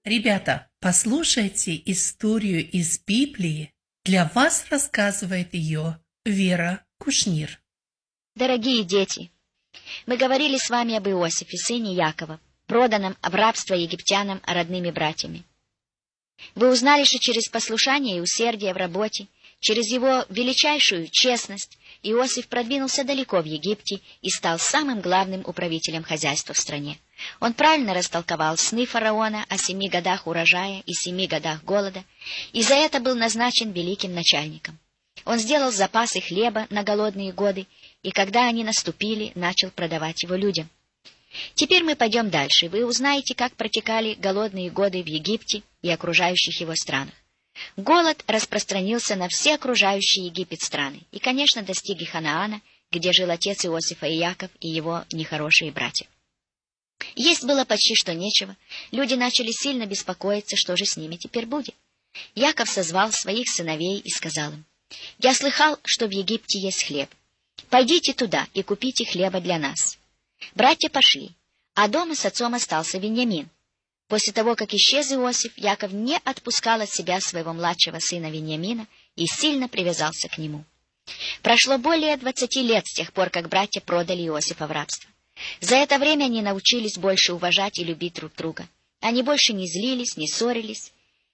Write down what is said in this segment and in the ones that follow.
Ребята, послушайте историю из Библии. Для вас рассказывает ее Вера Кушнир. Дорогие дети, мы говорили с вами об Иосифе, сыне Якова, проданном в рабство египтянам родными братьями. Вы узнали, что через послушание и усердие в работе, через его величайшую честность, Иосиф продвинулся далеко в Египте и стал самым главным управителем хозяйства в стране. Он правильно растолковал сны фараона о 7 годах урожая и 7 годах голода, и за это был назначен великим начальником. Он сделал запасы хлеба на голодные годы, и когда они наступили, начал продавать его людям. Теперь мы пойдем дальше, и вы узнаете, как протекали голодные годы в Египте и окружающих его странах. Голод распространился на все окружающие Египет страны и, конечно, достиг и Ханаана, где жил отец Иосифа Иаков и его нехорошие братья. Есть было почти что нечего, люди начали сильно беспокоиться, что же с ними теперь будет. Яков созвал своих сыновей и сказал им: «Я слыхал, что в Египте есть хлеб. Пойдите туда и купите хлеба для нас». Братья пошли, а дома с отцом остался Веньямин. После того, как исчез Иосиф, Яков не отпускал от себя своего младшего сына Веньямина и сильно привязался к нему. Прошло более 20 лет с тех пор, как братья продали Иосифа в рабство. За это время они научились больше уважать и любить друг друга. Они больше не злились, не ссорились,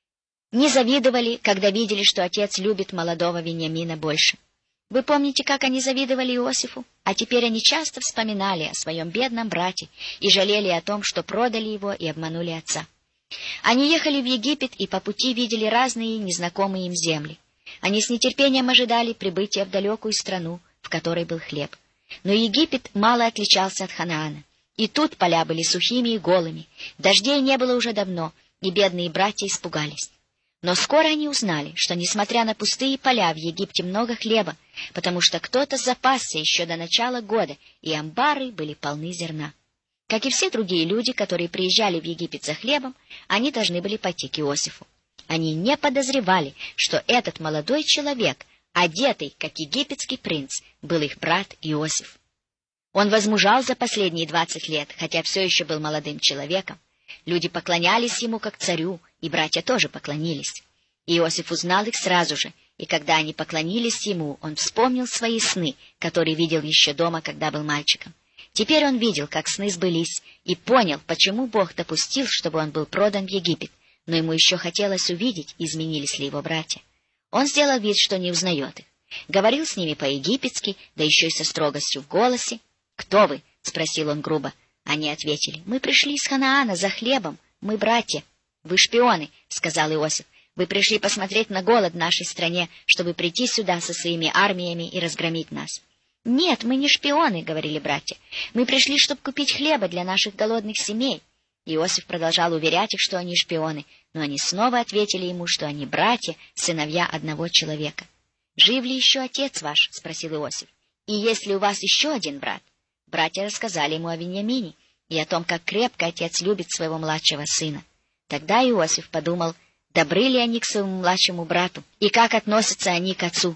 не завидовали, когда видели, что отец любит молодого Веньямина больше. Вы помните, как они завидовали Иосифу? А теперь они часто вспоминали о своем бедном брате и жалели о том, что продали его и обманули отца. Они ехали в Египет и по пути видели разные незнакомые им земли. Они с нетерпением ожидали прибытия в далекую страну, в которой был хлеб. Но Египет мало отличался от Ханаана. И тут поля были сухими и голыми, дождей не было уже давно, и бедные братья испугались. Но скоро они узнали, что, несмотря на пустые поля, в Египте много хлеба, потому что кто-то запасся еще до начала года, и амбары были полны зерна. Как и все другие люди, которые приезжали в Египет за хлебом, они должны были пойти к Иосифу. Они не подозревали, что этот молодой человек, одетый, как египетский принц, был их брат Иосиф. Он возмужал за последние 20 лет, хотя все еще был молодым человеком. Люди поклонялись ему как царю, и братья тоже поклонились. Иосиф узнал их сразу же, и когда они поклонились ему, он вспомнил свои сны, которые видел еще дома, когда был мальчиком. Теперь он видел, как сны сбылись, и понял, почему Бог допустил, чтобы он был продан в Египет, но ему еще хотелось увидеть, изменились ли его братья. Он сделал вид, что не узнает их. Говорил с ними по-египетски, да еще и со строгостью в голосе. «Кто вы?» — спросил он грубо. Они ответили: «Мы пришли из Ханаана за хлебом, мы братья». «Вы шпионы», — сказал Иосиф. «Вы пришли посмотреть на голод в нашей стране, чтобы прийти сюда со своими армиями и разгромить нас». «Нет, мы не шпионы», — говорили братья. «Мы пришли, чтобы купить хлеба для наших голодных семей». Иосиф продолжал уверять их, что они шпионы, но они снова ответили ему, что они братья, сыновья одного человека. «Жив ли еще отец ваш?» — спросил Иосиф. «И есть ли у вас еще один брат?» Братья рассказали ему о Веньямине и о том, как крепко отец любит своего младшего сына. Тогда Иосиф подумал, добры ли они к своему младшему брату и как относятся они к отцу.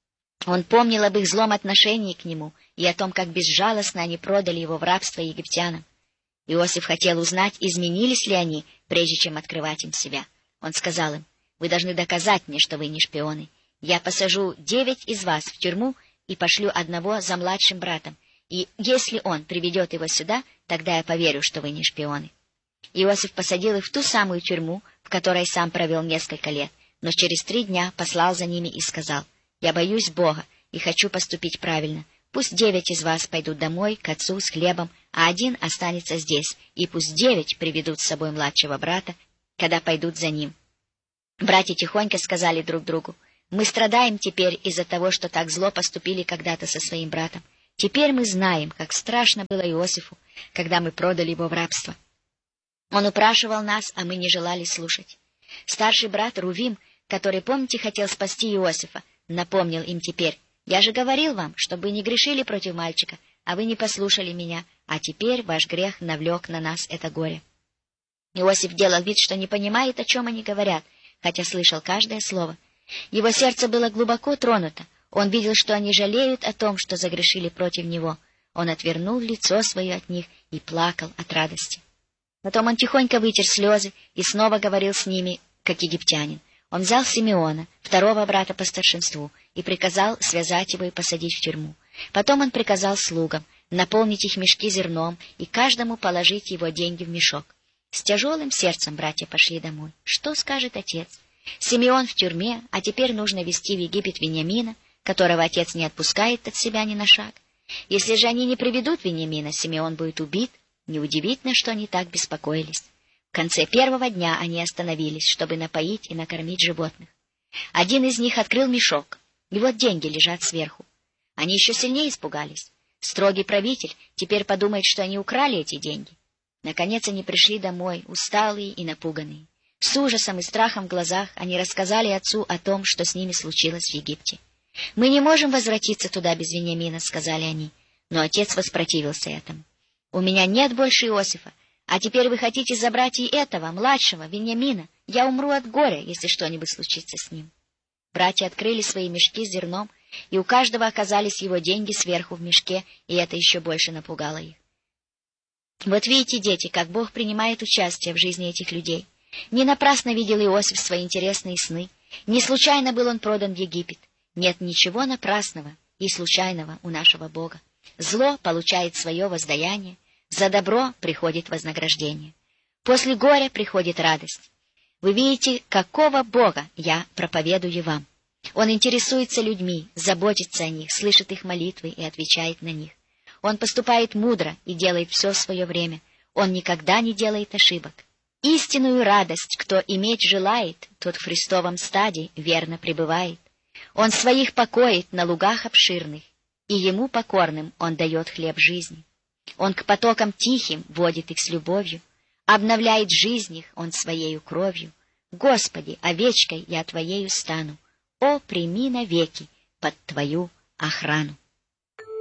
Он помнил об их злом отношении к нему и о том, как безжалостно они продали его в рабство египтянам. Иосиф хотел узнать, изменились ли они, прежде чем открывать им себя. Он сказал им: «Вы должны доказать мне, что вы не шпионы. Я посажу 9 из вас в тюрьму и пошлю одного за младшим братом. И если он приведет его сюда, тогда я поверю, что вы не шпионы». Иосиф посадил их в ту самую тюрьму, в которой сам провел несколько лет, но через 3 дня послал за ними и сказал: «Я боюсь Бога и хочу поступить правильно. Пусть 9 из вас пойдут домой к отцу с хлебом, а 1 останется здесь, и пусть 9 приведут с собой младшего брата, когда пойдут за ним». Братья тихонько сказали друг другу: «Мы страдаем теперь из-за того, что так зло поступили когда-то со своим братом. Теперь мы знаем, как страшно было Иосифу, когда мы продали его в рабство. Он упрашивал нас, а мы не желали слушать. Старший брат Рувим, который, помните, хотел спасти Иосифа, напомнил им теперь: «Я же говорил вам, чтобы не грешили против мальчика, а вы не послушали меня, а теперь ваш грех навлек на нас это горе». Иосиф делал вид, что не понимает, о чем они говорят, хотя слышал каждое слово. Его сердце было глубоко тронуто. Он видел, что они жалеют о том, что загрешили против него. Он отвернул лицо свое от них и плакал от радости. Потом он тихонько вытер слезы и снова говорил с ними, как египтянин. Он взял Симеона, второго брата по старшинству, и приказал связать его и посадить в тюрьму. Потом он приказал слугам наполнить их мешки зерном и каждому положить его деньги в мешок. С тяжелым сердцем братья пошли домой. Что скажет отец? Симеон в тюрьме, а теперь нужно везти в Египет Вениамина, которого отец не отпускает от себя ни на шаг. Если же они не приведут Вениамина, Симеон будет убит. Неудивительно, что они так беспокоились. В конце первого дня они остановились, чтобы напоить и накормить животных. Один из них открыл мешок, и вот деньги лежат сверху. Они еще сильнее испугались. Строгий правитель теперь подумает, что они украли эти деньги. Наконец они пришли домой, усталые и напуганные. С ужасом и страхом в глазах они рассказали отцу о том, что с ними случилось в Египте. «Мы не можем возвратиться туда без Вениамина», — сказали они. Но отец воспротивился этому. «У меня нет больше Иосифа, а теперь вы хотите забрать и этого, младшего, Вениамина. Я умру от горя, если что-нибудь случится с ним». Братья открыли свои мешки с зерном, и у каждого оказались его деньги сверху в мешке, и это еще больше напугало их. Вот видите, дети, как Бог принимает участие в жизни этих людей. Не напрасно видел Иосиф свои интересные сны, не случайно был он продан в Египет. Нет ничего напрасного и случайного у нашего Бога. Зло получает свое воздаяние, за добро приходит вознаграждение. После горя приходит радость. Вы видите, какого Бога я проповедую вам. Он интересуется людьми, заботится о них, слышит их молитвы и отвечает на них. Он поступает мудро и делает все в свое время. Он никогда не делает ошибок. Истинную радость, кто иметь желает, тот в Христовом стаде верно пребывает. Он своих покоит на лугах обширных, и ему покорным он дает хлеб жизни. Он к потокам тихим водит их с любовью, обновляет жизнь их он своею кровью. Господи, овечкой я Твоею стану, о, прими навеки под Твою охрану.